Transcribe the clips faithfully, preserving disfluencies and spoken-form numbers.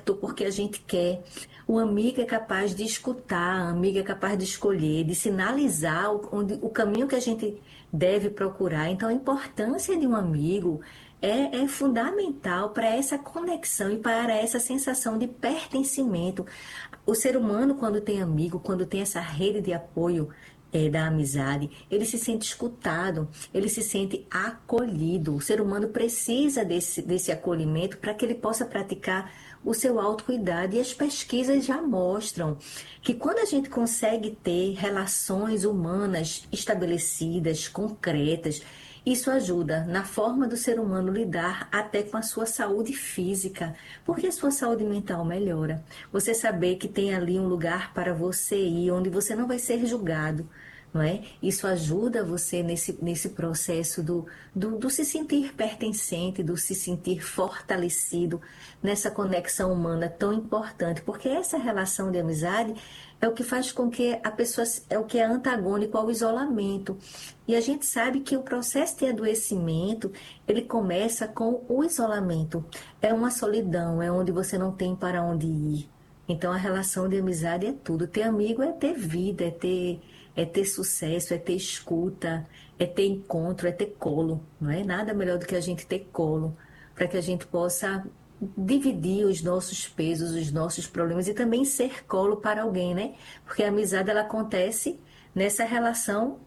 certo porque a gente quer. O amigo é capaz de escutar, a amiga é capaz de escolher, de sinalizar o, onde, o caminho que a gente deve procurar. Então, a importância de um amigo é, é fundamental para essa conexão e para essa sensação de pertencimento. O ser humano, quando tem amigo, quando tem essa rede de apoio, é, da amizade, ele se sente escutado, ele se sente acolhido. O ser humano precisa desse, desse acolhimento para que ele possa praticar o seu autocuidado. E as pesquisas já mostram que quando a gente consegue ter relações humanas estabelecidas, concretas, isso ajuda na forma do ser humano lidar até com a sua saúde física, porque a sua saúde mental melhora. Você saber que tem ali um lugar para você ir, onde você não vai ser julgado, não é? Isso ajuda você nesse, nesse processo do, do, do se sentir pertencente, do se sentir fortalecido nessa conexão humana tão importante, porque essa relação de amizade é o que faz com que a pessoa, é o que é antagônico ao isolamento. E a gente sabe que o processo de adoecimento, ele começa com o isolamento. É uma solidão, é onde você não tem para onde ir. Então a relação de amizade é tudo. Ter amigo é ter vida, é ter, é ter sucesso, é ter escuta, é ter encontro, é ter colo. Não é nada melhor do que a gente ter colo, para que a gente possa dividir os nossos pesos, os nossos problemas e também ser colo para alguém, né? Porque a amizade ela acontece nessa relação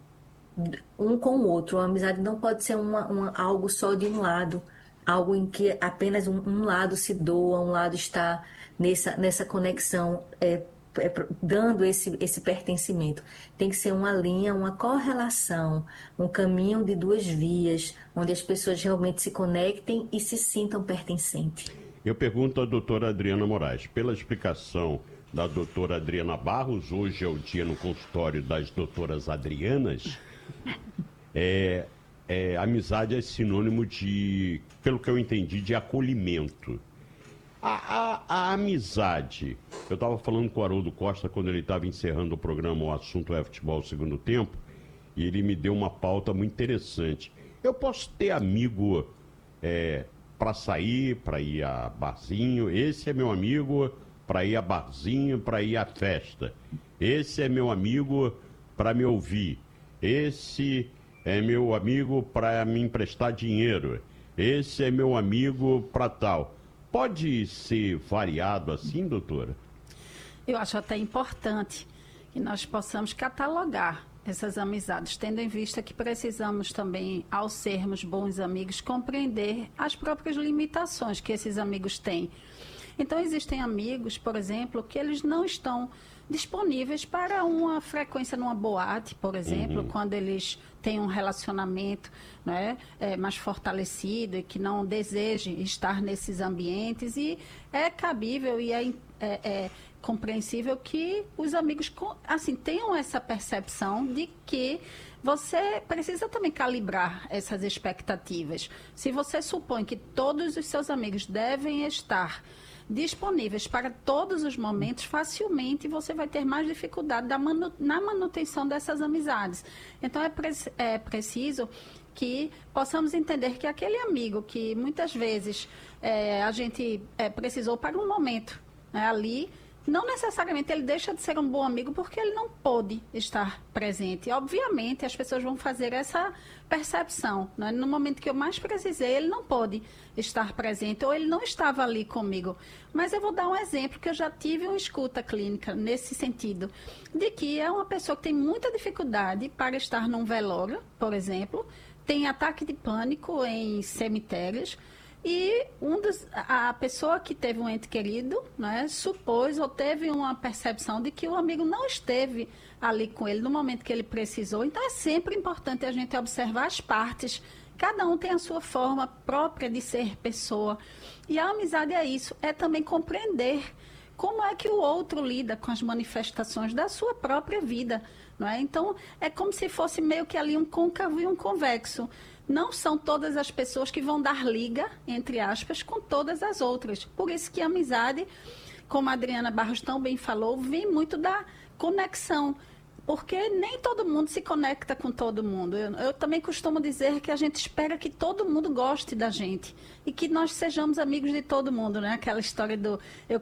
um com o outro. A amizade não pode ser uma, uma, algo só de um lado, algo em que apenas um, um lado se doa, um lado está nessa, nessa conexão, é, é, dando esse, esse pertencimento. Tem que ser uma linha, uma correlação, um caminho de duas vias, onde as pessoas realmente se conectem e se sintam pertencentes. Eu pergunto à doutora Adriana Moraes, pela explicação da doutora Adriana Barros, hoje é o dia no consultório das doutoras Adrianas, é, é, amizade é sinônimo de, pelo que eu entendi, de acolhimento. A, a, a amizade, eu estava falando com o Haroldo Costa quando ele estava encerrando o programa, o assunto é futebol segundo tempo, e ele me deu uma pauta muito interessante. Eu posso ter amigo é, para sair, para ir a barzinho, esse é meu amigo para ir a barzinho, para ir a festa. Esse é meu amigo para me ouvir. Esse é meu amigo para me emprestar dinheiro. Esse é meu amigo para tal. Pode ser variado assim, doutora? Eu acho até importante que nós possamos catalogar essas amizades, tendo em vista que precisamos também, ao sermos bons amigos, compreender as próprias limitações que esses amigos têm. Então, existem amigos, por exemplo, que eles não estão disponíveis para uma frequência numa boate, por exemplo, uhum. quando eles têm um relacionamento, né, é, mais fortalecido e que não desejem estar nesses ambientes. E é cabível e é, é, é compreensível que os amigos assim, tenham essa percepção de que você precisa também calibrar essas expectativas. Se você supõe que todos os seus amigos devem estar disponíveis para todos os momentos, facilmente você vai ter mais dificuldade da manu- na manutenção dessas amizades. Então, é, pre- é preciso que possamos entender que aquele amigo que muitas vezes é, a gente é, precisou para um momento, né, ali, não necessariamente ele deixa de ser um bom amigo porque ele não pôde estar presente. Obviamente, as pessoas vão fazer essa percepção, né? No momento que eu mais precisei, ele não pôde estar presente ou ele não estava ali comigo. Mas eu vou dar um exemplo que eu já tive uma escuta clínica nesse sentido, de que é uma pessoa que tem muita dificuldade para estar num velório, por exemplo, tem ataque de pânico em cemitérios. E um dos, a pessoa que teve um ente querido, né, supôs ou teve uma percepção de que o amigo não esteve ali com ele no momento que ele precisou. Então, é sempre importante a gente observar as partes. Cada um tem a sua forma própria de ser pessoa. E a amizade é isso, é também compreender como é que o outro lida com as manifestações da sua própria vida. Não é? Então, é como se fosse meio que ali um côncavo e um convexo. Não são todas as pessoas que vão dar liga, entre aspas, com todas as outras. Por isso que a amizade, como a Adriana Barros tão bem falou, vem muito da conexão. Porque nem todo mundo se conecta com todo mundo. Eu, eu também costumo dizer que a gente espera que todo mundo goste da gente e que nós sejamos amigos de todo mundo, né? Aquela história do eu